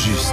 juste.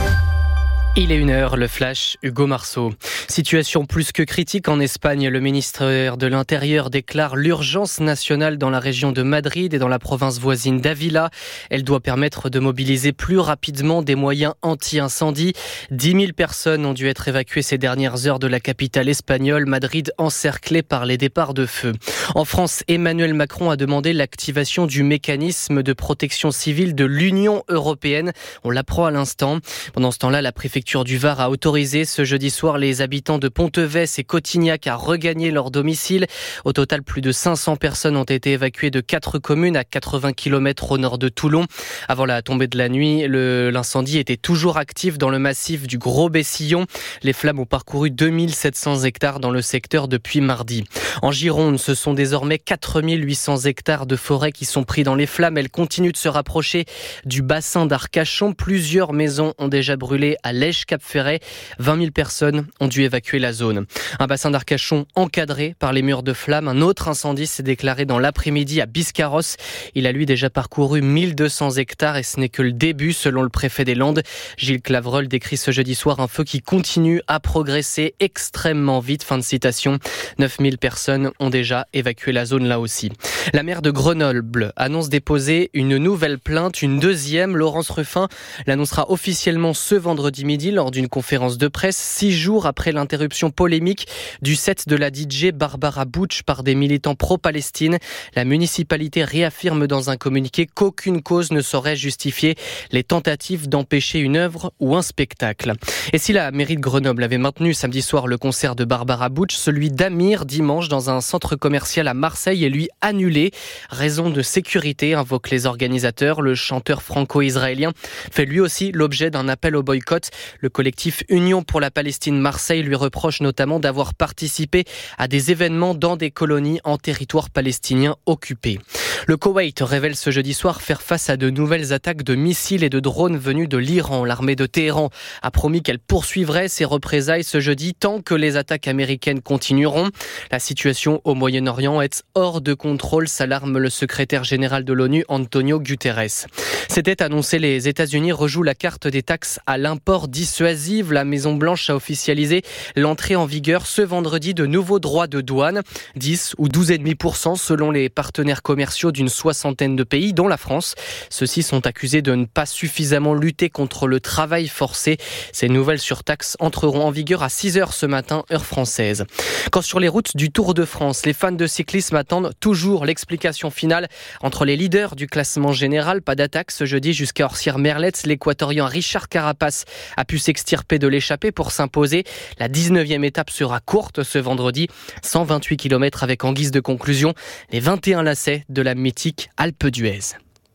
Il est 1h, le flash, Hugo Marceau. Situation plus que critique en Espagne. Le ministère de l'Intérieur déclare l'urgence nationale dans la région de Madrid et dans la province voisine d'Ávila. Elle doit permettre de mobiliser plus rapidement des moyens anti-incendie. 10 000 personnes ont dû être évacuées ces dernières heures de la capitale espagnole, Madrid encerclée par les départs de feu. En France, Emmanuel Macron a demandé l'activation du mécanisme de protection civile de l'Union européenne. On l'apprend à l'instant. Pendant ce temps-là, la préfecture du Var a autorisé ce jeudi soir les habitants de Ponteves et Cotignac à regagner leur domicile. Au total, plus de 500 personnes ont été évacuées de 4 communes à 80 km au nord de Toulon. Avant la tombée de la nuit, l'incendie était toujours actif dans le massif du Gros-Bessillon. Les flammes ont parcouru 2700 hectares dans le secteur depuis mardi. En Gironde, ce sont désormais 4800 hectares de forêt qui sont pris dans les flammes. Elles continuent de se rapprocher du bassin d'Arcachon. Plusieurs maisons ont déjà brûlé à Lège-Cap-Ferret. 20 000 personnes ont dû évacuer la zone. Un bassin d'Arcachon encadré par les murs de flammes. Un autre incendie s'est déclaré dans l'après-midi à Biscarrosse. Il a lui déjà parcouru 1200 hectares et ce n'est que le début selon le préfet des Landes. Gilles Clavreul décrit ce jeudi soir un feu qui continue à progresser extrêmement vite. Fin de citation. 9000 personnes ont déjà évacué la zone là aussi. La maire de Grenoble annonce déposer une nouvelle plainte, une deuxième. Laurence Ruffin l'annoncera officiellement ce vendredi midi lors d'une conférence de presse, 6 jours après l'interruption polémique du set de la DJ Barbara Butch par des militants pro-Palestine. La municipalité réaffirme dans un communiqué qu'aucune cause ne saurait justifier les tentatives d'empêcher une œuvre ou un spectacle. Et si la mairie de Grenoble avait maintenu samedi soir le concert de Barbara Butch, celui d'Amir dimanche dans un centre commercial à Marseille est lui annulé. Raison de sécurité, invoquent les organisateurs. Le chanteur franco-israélien fait lui aussi l'objet d'un appel au boycott. Le collectif Union pour la Palestine Marseille lui reproche notamment d'avoir participé à des événements dans des colonies en territoire palestinien occupé. Le Koweït révèle ce jeudi soir faire face à de nouvelles attaques de missiles et de drones venus de l'Iran. L'armée de Téhéran a promis qu'elle poursuivrait ses représailles ce jeudi tant que les attaques américaines continueront. La situation au Moyen-Orient est hors de contrôle, s'alarme le secrétaire général de l'ONU, Antonio Guterres. C'était annoncé, les États-Unis rejouent la carte des taxes à l'import dissuasive. La Maison-Blanche a officialisé l'entrée en vigueur ce vendredi de nouveaux droits de douane, 10 ou 12,5% selon les partenaires commerciaux d'une soixantaine de pays, dont la France. Ceux-ci sont accusés de ne pas suffisamment lutter contre le travail forcé. Ces nouvelles surtaxes entreront en vigueur à 6h ce matin, heure française. Quand sur les routes du Tour de France, les fans de cyclisme attendent toujours l'explication finale entre les leaders du classement général. Pas d'attaque ce jeudi jusqu'à Orsières-Merlette. L'équatorien Richard Carapace a pu s'extirper de l'échappée pour s'imposer. La 19e étape sera courte ce vendredi. 128 km avec en guise de conclusion les 21 lacets de la mythique Alpe d'Huez.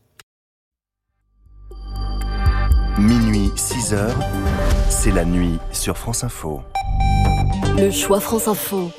Minuit, 6h, c'est la nuit sur France Info. Le choix France Info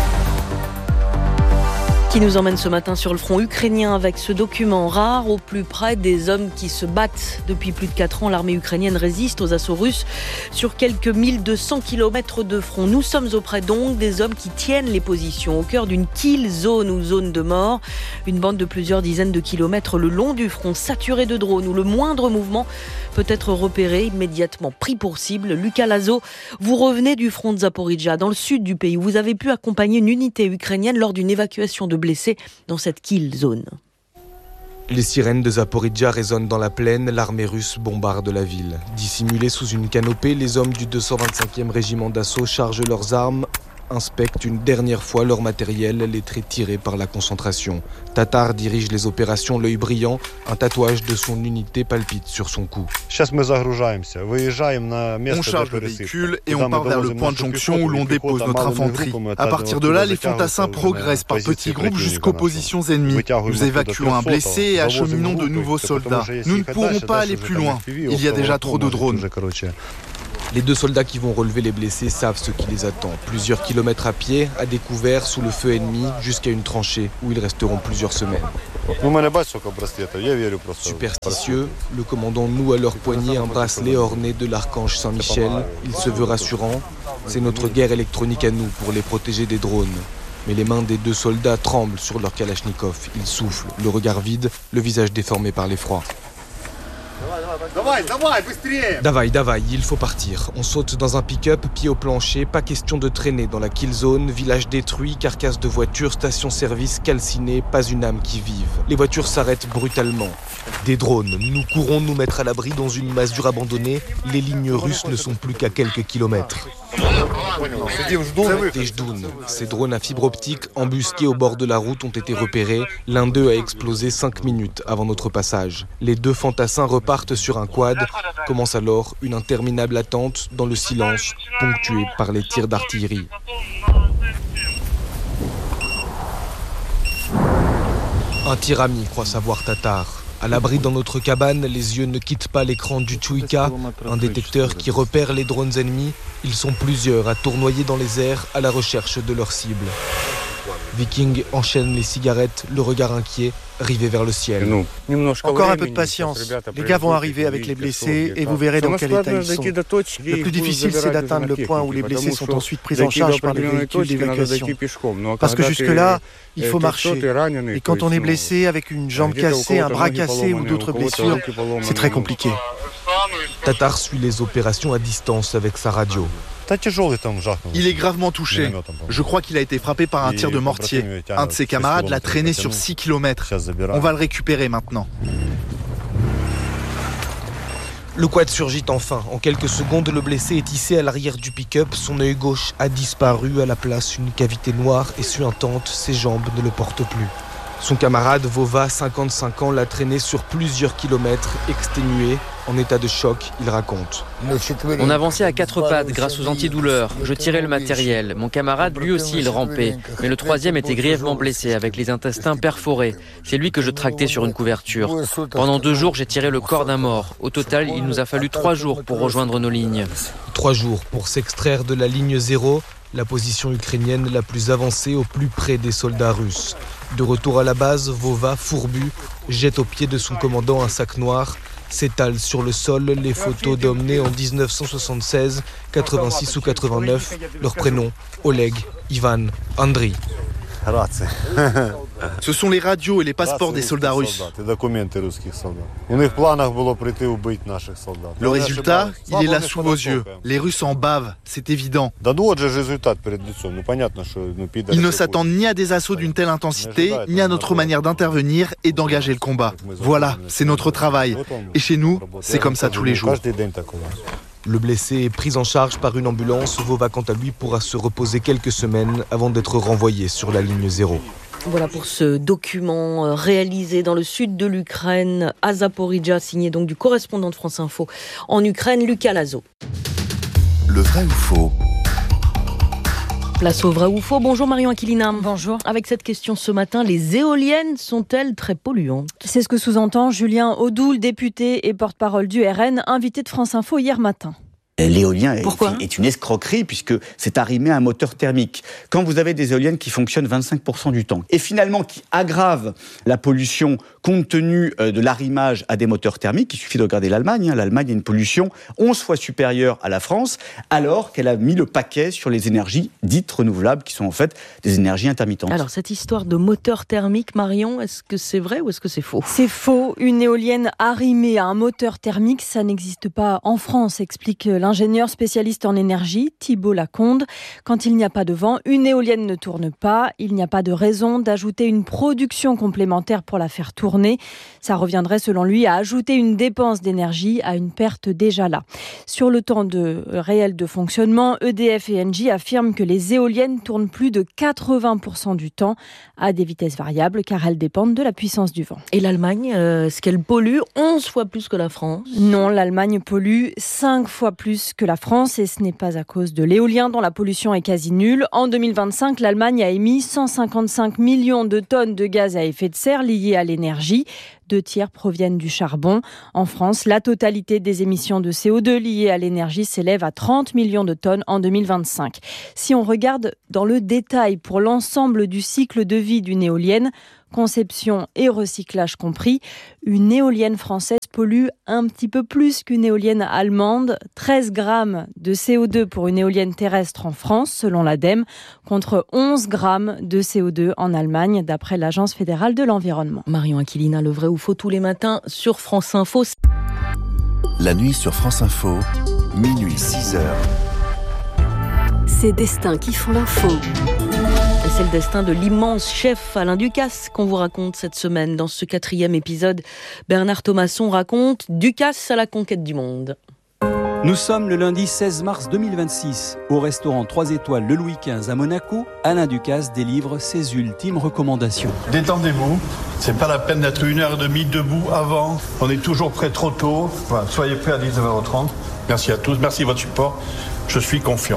qui nous emmène ce matin sur le front ukrainien avec ce document rare au plus près des hommes qui se battent. Depuis plus de 4 ans, l'armée ukrainienne résiste aux assauts russes sur quelques 1200 km de front. Nous sommes auprès donc des hommes qui tiennent les positions au cœur d'une kill zone ou zone de mort. Une bande de plusieurs dizaines de kilomètres le long du front, saturée de drones où le moindre mouvement peut être repéré, immédiatement pris pour cible. Lucas Lazo, vous revenez du front de Zaporijjia, dans le sud du pays, où vous avez pu accompagner une unité ukrainienne lors d'une évacuation de blessés dans cette kill zone. Les sirènes de Zaporijjia résonnent dans la plaine, l'armée russe bombarde la ville. Dissimulés sous une canopée, les hommes du 225e régiment d'assaut chargent leurs armes, inspectent une dernière fois leur matériel, les traits tirés par la concentration. Tatar dirige les opérations, l'œil brillant, un tatouage de son unité palpite sur son cou. On charge le véhicule et on part vers le point de jonction où l'on dépose notre infanterie. À partir de là, les fantassins progressent par petits groupes jusqu'aux positions ennemies. Nous évacuons un blessé et acheminons de nouveaux soldats. Nous ne pourrons pas aller plus loin. Il y a déjà trop de drones. Les 2 soldats qui vont relever les blessés savent ce qui les attend. Plusieurs kilomètres à pied, à découvert, sous le feu ennemi, jusqu'à une tranchée où ils resteront plusieurs semaines. Superstitieux, le commandant noue à leur poignet un bracelet orné de l'archange Saint-Michel. Il se veut rassurant. C'est notre guerre électronique à nous pour les protéger des drones. Mais les mains des 2 soldats tremblent sur leur kalachnikov. Ils soufflent, le regard vide, le visage déformé par l'effroi. Davai, il faut partir. On saute dans un pick-up, pied au plancher, pas question de traîner dans la kill zone, village détruit, carcasse de voitures, station-service calcinée, pas une âme qui vive. Les voitures s'arrêtent brutalement. Des drones, nous courons nous mettre à l'abri dans une masure abandonnée, les lignes russes ne sont plus qu'à quelques kilomètres. Tejdoun, ces drones à fibre optique embusqués au bord de la route ont été repérés. L'un d'eux a explosé 5 minutes avant notre passage. Les 2 fantassins repartent sur un quad. Commence alors une interminable attente dans le silence, ponctuée par les tirs d'artillerie. Un tir ami, croit savoir Tatar. À l'abri dans notre cabane, les yeux ne quittent pas l'écran du Tchouïka, un détecteur qui repère les drones ennemis. Ils sont plusieurs à tournoyer dans les airs à la recherche de leur cible. Viking enchaîne les cigarettes, le regard inquiet, rivé vers le ciel. Encore un peu de patience. Les gars vont arriver avec les blessés et vous verrez dans quel état ils sont. Le plus difficile, c'est d'atteindre le point où les blessés sont ensuite pris en charge par les véhicules d'évacuation. Parce que jusque-là, il faut marcher. Et quand on est blessé avec une jambe cassée, un bras cassé ou d'autres blessures, c'est très compliqué. Tatar suit les opérations à distance avec sa radio. Il est gravement touché. Je crois qu'il a été frappé par un tir de mortier. Un de ses camarades l'a traîné sur 6 km. On va le récupérer maintenant. Le quad surgit enfin. En quelques secondes, le blessé est hissé à l'arrière du pick-up. Son œil gauche a disparu. À la place, une cavité noire et suintante. Ses jambes ne le portent plus. Son camarade Vova, 55 ans, l'a traîné sur plusieurs kilomètres, exténué, en état de choc, il raconte. On avançait à 4 pattes grâce aux antidouleurs. Je tirais le matériel. Mon camarade, lui aussi, il rampait. Mais le troisième était grièvement blessé, avec les intestins perforés. C'est lui que je tractais sur une couverture. Pendant 2 jours, j'ai tiré le corps d'un mort. Au total, il nous a fallu 3 jours pour rejoindre nos lignes. 3 jours pour s'extraire de la ligne 0, la position ukrainienne la plus avancée au plus près des soldats russes. De retour à la base, Vova, fourbu, jette au pied de son commandant un sac noir, s'étale sur le sol les photos d'hommes nés en 1976, 86 ou 89, leurs prénoms, Oleg, Ivan, Andriy. Ce sont les radios et les passeports des soldats russes. Le résultat, il est là sous vos yeux. Les Russes en bavent, c'est évident. Ils ne s'attendent ni à des assauts d'une telle intensité, ni à notre manière d'intervenir et d'engager le combat. Voilà, c'est notre travail. Et chez nous, c'est comme ça tous les jours. Le blessé est pris en charge par une ambulance. Vova, quant à lui, pourra se reposer quelques semaines avant d'être renvoyé sur la ligne 0. Voilà pour ce document réalisé dans le sud de l'Ukraine, à Zaporijia, signé donc du correspondant de France Info en Ukraine, Lucas Lazo. Le vrai ou faux ? Place au vrai ou faux. Bonjour Marion Aquilina. Bonjour. Avec cette question ce matin, les éoliennes sont-elles très polluantes ? C'est ce que sous-entend Julien Audoul, député et porte-parole du RN, invité de France Info hier matin. L'éolien est une escroquerie puisque c'est arrimé à un moteur thermique. Quand vous avez des éoliennes qui fonctionnent 25% du temps et finalement qui aggravent la pollution compte tenu de l'arrimage à des moteurs thermiques, il suffit de regarder l'Allemagne. L'Allemagne a une pollution 11 fois supérieure à la France alors qu'elle a mis le paquet sur les énergies dites renouvelables qui sont en fait des énergies intermittentes. Alors cette histoire de moteur thermique, Marion, est-ce que c'est vrai ou est-ce que c'est faux ? C'est faux. Une éolienne arrimée à un moteur thermique, ça n'existe pas en France, explique l'ingénieur spécialiste en énergie, Thibault Lacombe. Quand il n'y a pas de vent, une éolienne ne tourne pas. Il n'y a pas de raison d'ajouter une production complémentaire pour la faire tourner. Ça reviendrait, selon lui, à ajouter une dépense d'énergie à une perte déjà là. Sur le temps réel de fonctionnement, EDF et Engie affirment que les éoliennes tournent plus de 80% du temps à des vitesses variables car elles dépendent de la puissance du vent. Et l'Allemagne, est-ce qu'elle pollue 11 fois plus que la France ? Non, l'Allemagne pollue 5 fois plus que la France et ce n'est pas à cause de l'éolien dont la pollution est quasi nulle. En 2025, l'Allemagne a émis 155 millions de tonnes de gaz à effet de serre liés à l'énergie. 2 tiers proviennent du charbon. En France, la totalité des émissions de CO2 liées à l'énergie s'élève à 30 millions de tonnes en 2025. Si on regarde dans le détail pour l'ensemble du cycle de vie d'une éolienne, conception et recyclage compris, une éolienne française pollue un petit peu plus qu'une éolienne allemande. 13 grammes de CO2 pour une éolienne terrestre en France, selon l'ADEME, contre 11 grammes de CO2 en Allemagne, d'après l'Agence fédérale de l'environnement. Marion Aquilina, le vrai ou ou faux tous les matins sur France Info. La nuit sur France Info, minuit 6h. Ces destins qui font l'info. Et c'est le destin de l'immense chef Alain Ducasse qu'on vous raconte cette semaine. Dans ce 4e épisode, Bernard Thomasson raconte Ducasse à la conquête du monde. Nous sommes le lundi 16 mars 2026. Au restaurant 3 étoiles Le Louis XV à Monaco, Alain Ducasse délivre ses ultimes recommandations. Détendez-vous, c'est pas la peine d'être 1h30 debout avant. On est toujours prêt trop tôt. Voilà, soyez prêts à 19h30. Merci à tous, merci de votre support. Je suis confiant.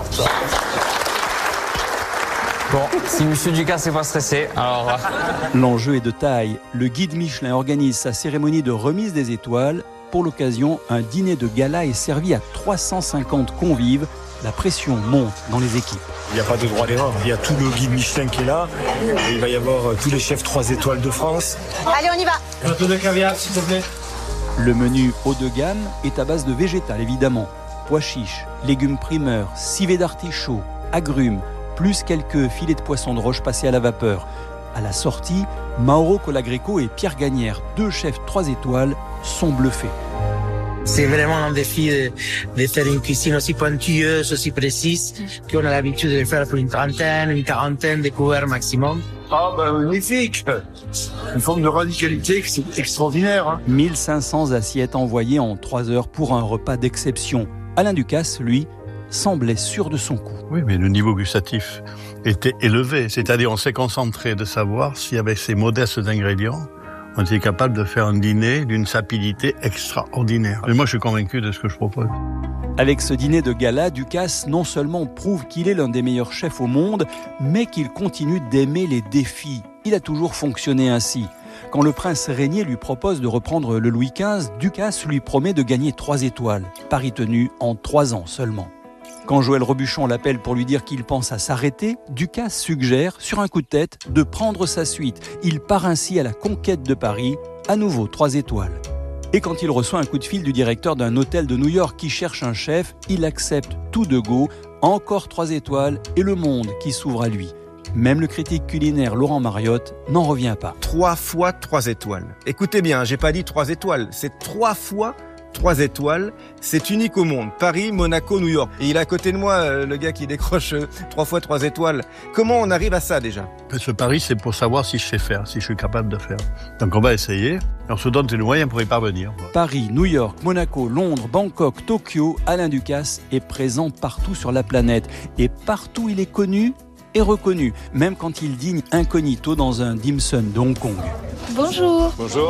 Bon, si M. Ducasse n'est pas stressé, alors... L'enjeu est de taille. Le guide Michelin organise sa cérémonie de remise des étoiles. Pour l'occasion, un dîner de gala est servi à 350 convives. La pression monte dans les équipes. Il n'y a pas de droit d'erreur. Il y a tout le guide Michelin qui est là. Et il va y avoir tous les chefs 3 étoiles de France. Allez, on y va. Un peu de caviar, s'il te plaît. Le menu haut de gamme est à base de végétal, évidemment. Pois chiches, légumes primeurs, civet d'artichaut, agrumes, plus quelques filets de poisson de roche passés à la vapeur. À la sortie, Mauro Colagreco et Pierre Gagnère, 2 chefs 3 étoiles, sont bluffés. C'est vraiment un défi de faire une cuisine aussi pointueuse, aussi précise, qu'on a l'habitude de le faire pour une quarantaine de couverts maximum. Ah magnifique. Une forme de radicalité c'est extraordinaire. Hein. 1500 assiettes envoyées en 3 heures pour un repas d'exception. Alain Ducasse, lui, semblait sûr de son coup. Oui, mais le niveau gustatif était élevé. C'est-à-dire, on s'est concentré de savoir si, avec ces modestes ingrédients, on était capable de faire un dîner d'une sapidité extraordinaire. Et moi, je suis convaincu de ce que je propose. Avec ce dîner de gala, Ducasse non seulement prouve qu'il est l'un des meilleurs chefs au monde, mais qu'il continue d'aimer les défis. Il a toujours fonctionné ainsi. Quand le prince Régnier lui propose de reprendre le Louis XV, Ducasse lui promet de gagner 3 étoiles. Pari tenu en 3 ans seulement. Quand Joël Robuchon l'appelle pour lui dire qu'il pense à s'arrêter, Ducasse suggère, sur un coup de tête, de prendre sa suite. Il part ainsi à la conquête de Paris, à nouveau 3 étoiles. Et quand il reçoit un coup de fil du directeur d'un hôtel de New York qui cherche un chef, il accepte tout de go, encore 3 étoiles et le monde qui s'ouvre à lui. Même le critique culinaire Laurent Mariotte n'en revient pas. 3 fois 3 étoiles. Écoutez bien, j'ai pas dit 3 étoiles, c'est 3 fois 3 étoiles, c'est unique au monde. Paris, Monaco, New York. Et il est à côté de moi, le gars qui décroche 3 fois 3 étoiles. Comment on arrive à ça déjà ? Ce pari, c'est pour savoir si je sais faire, si je suis capable de faire. Donc on va essayer, on se donne les moyens pour y parvenir. Paris, New York, Monaco, Londres, Bangkok, Tokyo, Alain Ducasse est présent partout sur la planète. Et partout il est connu et reconnu, même quand il dîne incognito dans un dim sum de Hong Kong. Bonjour. Bonjour.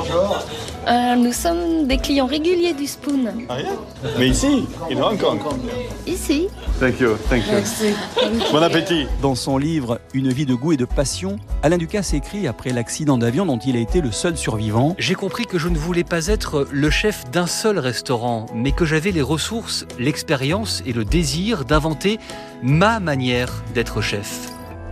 Nous sommes des clients réguliers du Spoon. Ah, yeah. Mais ici, in Hong Kong. Ici. Thank you. Merci. Bon appétit. Dans son livre « Une vie de goût et de passion », Alain Ducasse écrit après l'accident d'avion dont il a été le seul survivant. J'ai compris que je ne voulais pas être le chef d'un seul restaurant, mais que j'avais les ressources, l'expérience et le désir d'inventer ma manière d'être chef.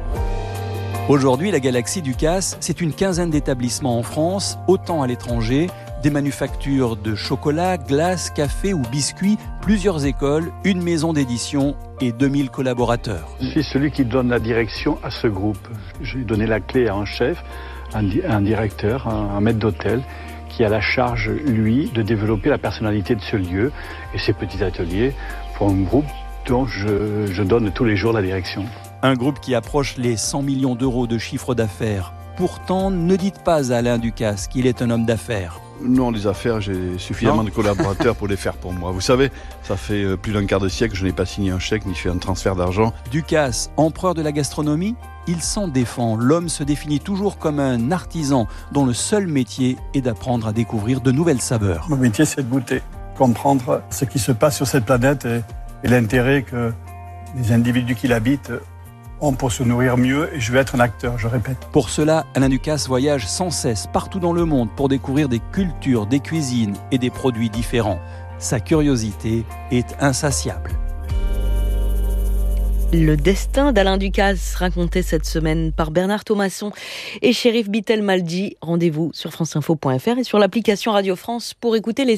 Aujourd'hui, la galaxie Ducasse, c'est une 15aine d'établissements en France, autant à l'étranger, des manufactures de chocolat, glace, café ou biscuits, plusieurs écoles, une maison d'édition et 2000 collaborateurs. Je suis celui qui donne la direction à ce groupe. J'ai donné la clé à un chef, un directeur, un maître d'hôtel, qui a la charge, lui, de développer la personnalité de ce lieu et ses petits ateliers pour un groupe dont je donne tous les jours la direction. Un groupe qui approche les 100 millions d'euros de chiffre d'affaires. Pourtant, ne dites pas à Alain Ducasse qu'il est un homme d'affaires. Non, les affaires, j'ai suffisamment de collaborateurs pour les faire pour moi. Vous savez, ça fait plus d'un quart de siècle que je n'ai pas signé un chèque ni fait un transfert d'argent. Ducasse, empereur de la gastronomie, il s'en défend. L'homme se définit toujours comme un artisan dont le seul métier est d'apprendre à découvrir de nouvelles saveurs. Mon métier, c'est de goûter, comprendre ce qui se passe sur cette planète et l'intérêt que les individus qui l'habitent ont pour se nourrir mieux, et je vais être un acteur, je répète. Pour cela, Alain Ducasse voyage sans cesse partout dans le monde pour découvrir des cultures, des cuisines et des produits différents. Sa curiosité est insatiable. Le destin d'Alain Ducasse, raconté cette semaine par Bernard Thomasson et Chérif Bittel-Maldi. Rendez-vous sur franceinfo.fr et sur l'application Radio France pour écouter les